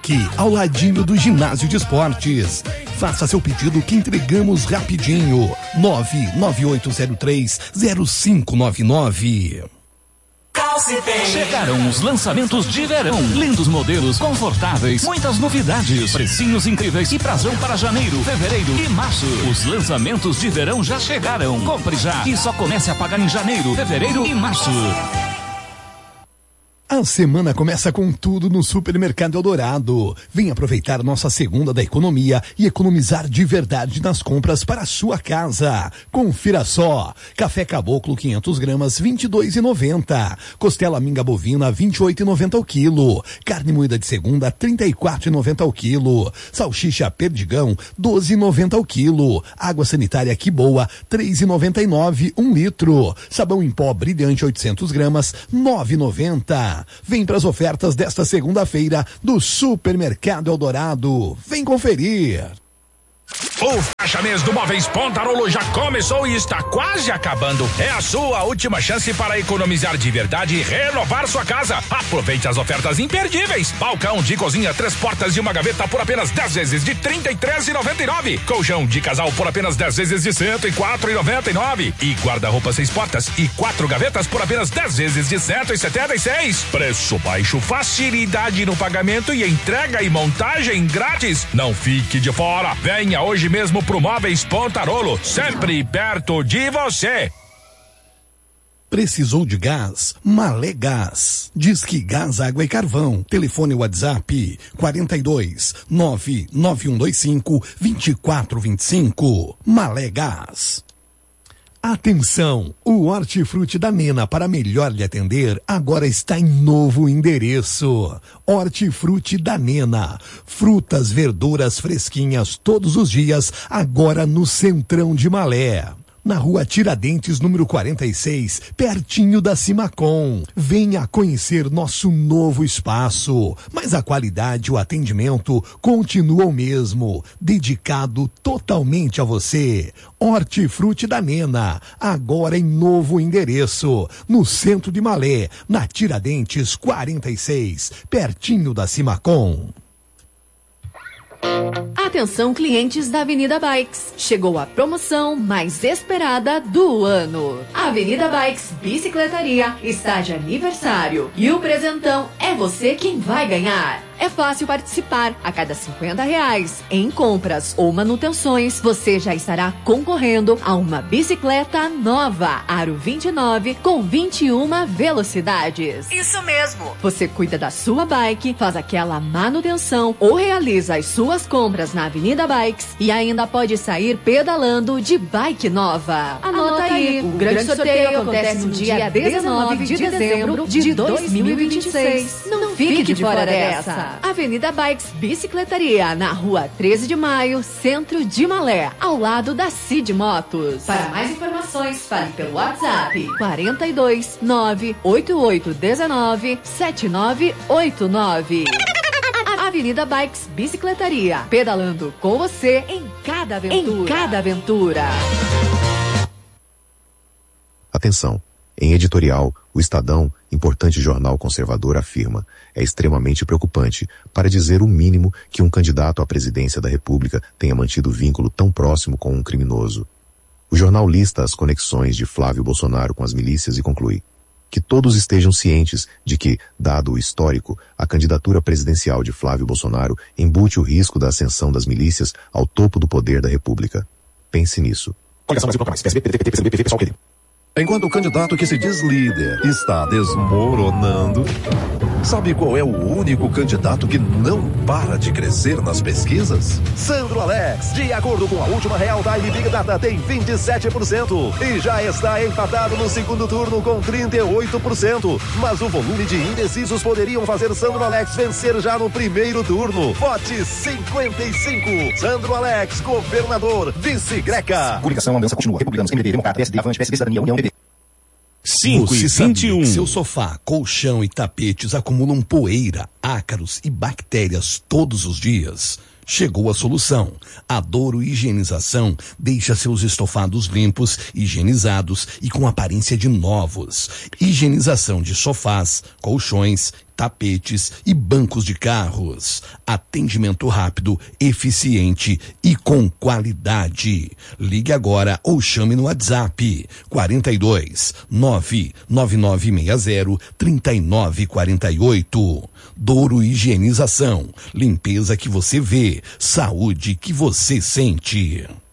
Uniplaque, ao ladinho do ginásio de esportes. Faça seu pedido que entregamos rapidinho. 99803-0599. Chegaram os lançamentos de verão. Lindos modelos, confortáveis, muitas novidades, precinhos incríveis e prazão para janeiro, fevereiro e março. Os lançamentos de verão já chegaram. Compre já e só comece a pagar em janeiro, fevereiro e março. A semana começa com tudo no Supermercado Eldorado. Vem aproveitar nossa segunda da economia e economizar de verdade nas compras para a sua casa. Confira só. Café Caboclo 500 gramas, R$22,90. Costela minga bovina, R$28,90 o quilo. Carne moída de segunda, R$34,90 o quilo. Salsicha Perdigão, R$12,90 o quilo. Água sanitária Que Boa, R$3,99 1 litro. Sabão em pó brilhante 800 gramas, R$9,90. Vem para as ofertas desta segunda-feira do Supermercado Eldorado. Vem conferir. O Fecha Mês do Móveis Pontarolo já começou e está quase acabando. É a sua última chance para economizar de verdade e renovar sua casa. Aproveite as ofertas imperdíveis. Balcão de cozinha 3 portas e uma gaveta por apenas 10 vezes de R$33,99. Colchão de casal por apenas 10 vezes de R$104,99. E guarda-roupa 6 portas e 4 gavetas por apenas 10 vezes de R$176. Preço baixo, facilidade no pagamento e entrega e montagem grátis. Não fique de fora. Venha hoje mesmo pro Móveis Pontarolo, sempre perto de você. Precisou de gás? Malé Gás. Disque Gás, Água e Carvão. Telefone WhatsApp 42 99125 2425. Malé Gás. Atenção! O Hortifruti da Nena, para melhor lhe atender, agora está em novo endereço. Hortifruti da Nena. Frutas, verduras fresquinhas todos os dias, agora no Centrão de Malé. Na rua Tiradentes, número 46, pertinho da Cimacom. Venha conhecer nosso novo espaço. Mas a qualidade e o atendimento continuam o mesmo. Dedicado totalmente a você. Hortifruti da Nena, agora em novo endereço. No centro de Malé, na Tiradentes 46, pertinho da Cimacom. Atenção, clientes da Avenida Bikes. Chegou a promoção mais esperada do ano. A Avenida Bikes Bicicletaria está de aniversário. E o presentão é você quem vai ganhar. É fácil participar. A cada R$50 em compras ou manutenções, você já estará concorrendo a uma bicicleta nova, Aro 29, com 21 velocidades. Isso mesmo! Você cuida da sua bike, faz aquela manutenção ou realiza as suas compras na Avenida Bikes e ainda pode sair pedalando de bike nova. Anota aí, o grande sorteio acontece no dia 19 de dezembro de 2026. Não fique de fora dessa! Avenida Bikes Bicicletaria, na rua 13 de maio, centro de Malé, ao lado da Cid Motos. Para mais informações, fale pelo WhatsApp 42 98819 7989. Avenida Bikes Bicicletaria, pedalando com você em cada aventura. Atenção! Em editorial, o Estadão, importante jornal conservador, afirma: é extremamente preocupante, para dizer o mínimo, que um candidato à presidência da República tenha mantido vínculo tão próximo com um criminoso. O jornal lista as conexões de Flávio Bolsonaro com as milícias e conclui: que todos estejam cientes de que, dado o histórico, a candidatura presidencial de Flávio Bolsonaro embute o risco da ascensão das milícias ao topo do poder da República. Pense nisso. Coligação Brasil mais. PSB, PDT, PCdoB, PV, PSOL, PD. Enquanto o candidato que se diz líder está desmoronando, sabe qual é o único candidato que não para de crescer nas pesquisas? Sandro Alex, de acordo com a última Real Time Big Data, tem 27% e já está empatado no segundo turno com 38%. Mas o volume de indecisos poderiam fazer Sandro Alex vencer já no primeiro turno. Vote 55. Sandro Alex, governador, vice Greca. Coligação Aliança continua. Republicanos, MDB, Democrata, PSD, Avante, PSB, Cidadania, União, 5:21. Seu sofá, colchão e tapetes acumulam poeira, ácaros e bactérias todos os dias? Chegou a solução. A Douro Higienização deixa seus estofados limpos, higienizados e com aparência de novos. Higienização de sofás, colchões, tapetes e bancos de carros. Atendimento rápido, eficiente e com qualidade. Ligue agora ou chame no WhatsApp 42 99960 3948. Douro Higienização, limpeza que você vê, saúde que você sente.